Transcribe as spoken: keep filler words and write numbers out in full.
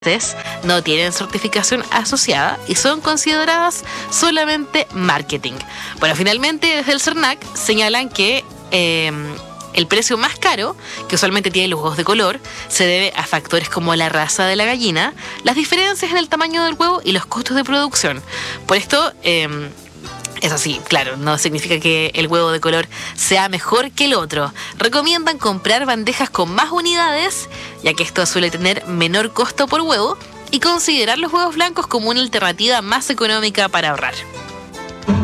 no tienen certificación asociada y son consideradas solamente marketing. Bueno, finalmente desde el CERNAC señalan que eh, el precio más caro, que usualmente tiene los huevos de color, se debe a factores como la raza de la gallina, las diferencias en el tamaño del huevo y los costos de producción. Por esto, eh, eso sí, claro, no significa que el huevo de color sea mejor que el otro. Recomiendan comprar bandejas con más unidades, ya que esto suele tener menor costo por huevo, y considerar los huevos blancos como una alternativa más económica para ahorrar.